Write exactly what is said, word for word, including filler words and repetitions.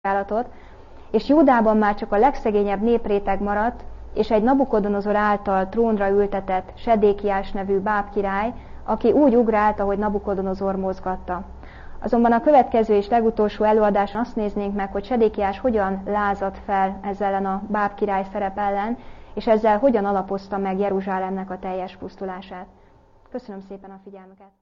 szolgálatot, és Júdában már csak a legszegényebb népréteg maradt, és egy Nabukodonozor által trónra ültetett Sedékiás nevű bábkirály, aki úgy ugrált, ahogy Nabukodonozor mozgatta. Azonban a következő és legutolsó előadáson azt néznénk meg, hogy Sedékiás hogyan lázadt fel ezzel ellen a bábkirály szerep ellen, és ezzel hogyan alapozta meg Jeruzsálemnek a teljes pusztulását. Köszönöm szépen a figyelmüket!